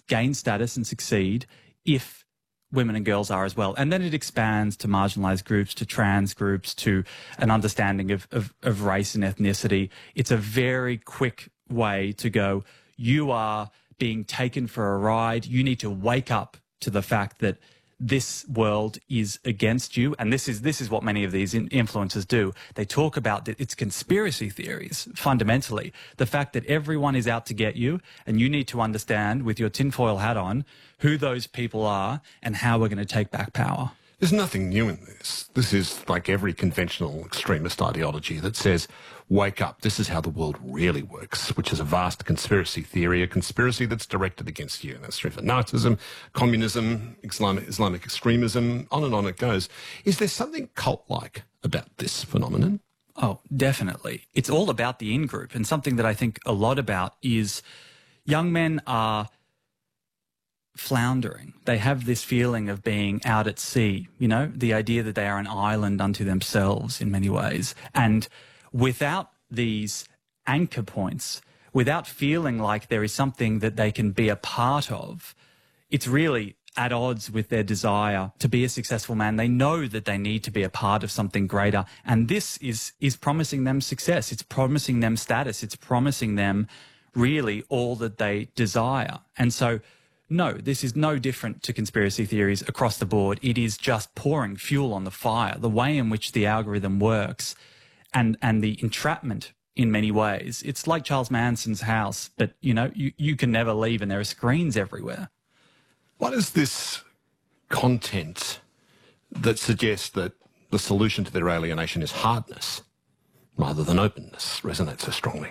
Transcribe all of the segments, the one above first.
gain status and succeed if women and girls are as well. And then it expands to marginalized groups, to trans groups, to an understanding of race and ethnicity. It's a very quick way to go, you are being taken for a ride. You need to wake up to the fact that this world is against you. And this is what many of these influencers do. They talk about that it's conspiracy theories, fundamentally. The fact that everyone is out to get you, and you need to understand with your tinfoil hat on who those people are and how we're going to take back power. There's nothing new in this. This is like every conventional extremist ideology that says, wake up, this is how the world really works, which is a vast conspiracy theory, a conspiracy that's directed against you. That's true for Nazism, communism, Islamic extremism, on it goes. Is there something cult-like about this phenomenon? Oh, definitely. It's all about the in-group, and something that I think a lot about is young men are floundering. They have this feeling of being out at sea, you know, the idea that they are an island unto themselves in many ways. And without these anchor points, without feeling like there is something that they can be a part of, it's really at odds with their desire to be a successful man. They know that they need to be a part of something greater. And this is promising them success. It's promising them status. It's promising them really all that they desire. And so, no, this is no different to conspiracy theories across the board. It is just pouring fuel on the fire. The way in which the algorithm works and the entrapment in many ways. It's like Charles Manson's house, but, you know, you can never leave and there are screens everywhere. What is this content that suggests that the solution to their alienation is hardness rather than openness resonate so strongly?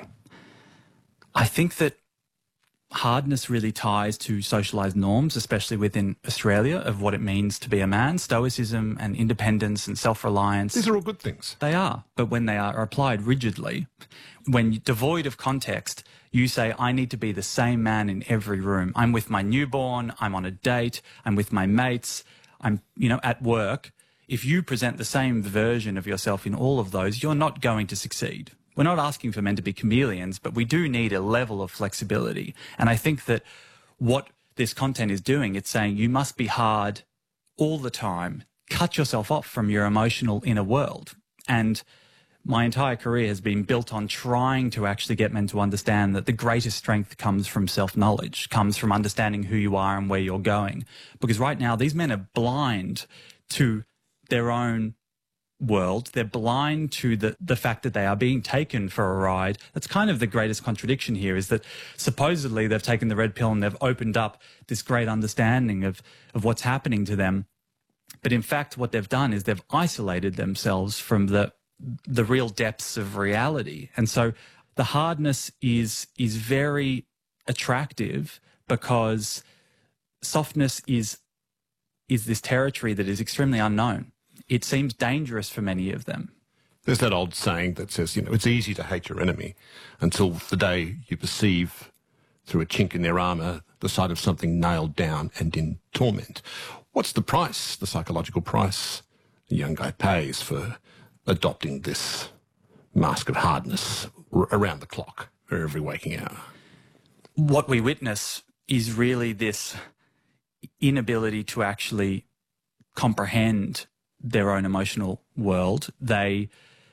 I think that hardness really ties to socialised norms, especially within Australia, of what it means to be a man. Stoicism and independence and self-reliance. These are all good things. They are. But when they are applied rigidly, when devoid of context, you say, I need to be the same man in every room. I'm with my newborn, I'm on a date, I'm with my mates, I'm, you know, at work. If you present the same version of yourself in all of those, you're not going to succeed. We're not asking for men to be chameleons, but we do need a level of flexibility. And I think that what this content is doing, it's saying you must be hard all the time. Cut yourself off from your emotional inner world. And my entire career has been built on trying to actually get men to understand that the greatest strength comes from self-knowledge, comes from understanding who you are and where you're going. Because right now, these men are blind to their own world. They're blind to the fact that they are being taken for a ride. That's kind of the greatest contradiction here, is that supposedly they've taken the red pill and they've opened up this great understanding of what's happening to them. But in fact, what they've done is they've isolated themselves from the real depths of reality. And so the hardness is very attractive, because softness is this territory that is extremely unknown. It seems dangerous for many of them. There's that old saying that says, you know, it's easy to hate your enemy until the day you perceive through a chink in their armour the sight of something nailed down and in torment. What's the price, the psychological price a young guy pays for adopting this mask of hardness around the clock or every waking hour? What we witness is really this inability to actually comprehend their own emotional world. They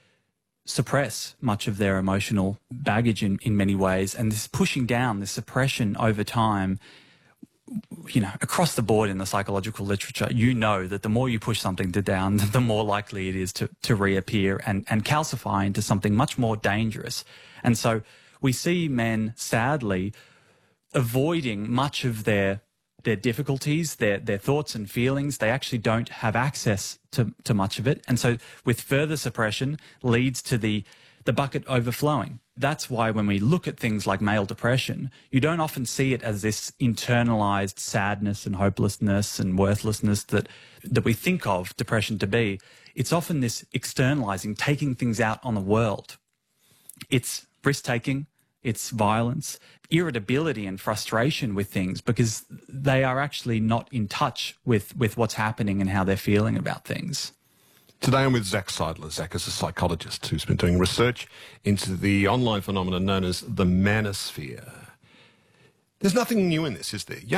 suppress much of their emotional baggage in many ways, and this pushing down, this suppression over time, you know, across the board in the psychological literature, you know that the more you push something down, the more likely it is to reappear and calcify into something much more dangerous. And so we see men, sadly, avoiding much of their difficulties, their thoughts and feelings. They actually don't have access to much of it. And so with further suppression leads to the bucket overflowing. That's why when we look at things like male depression, you don't often see it as this internalized sadness and hopelessness and worthlessness that we think of depression to be. It's often this externalizing, taking things out on the world. It's risk-taking, it's violence, irritability and frustration with things, because they are actually not in touch with what's happening and how they're feeling about things. Today I'm with Zach Seidler. Zach is a psychologist who's been doing research into the online phenomenon known as the manosphere. There's nothing new in this, is there?